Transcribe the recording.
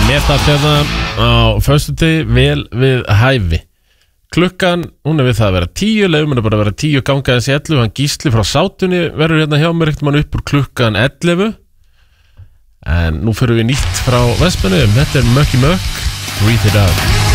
Mér þetta á föstudegi vel við hæfi. Klukkan, hún við það að vera 10, leifum henni bara að vera 10 ganga þessi 11. Hann Gísli frá sátunni verður hérna hjá mér ekkert mann upp úr klukkan 11. En nú fyrir við nýtt frá Vestmannaeyjum. Þetta Mökki Mökk, Breathe It Out.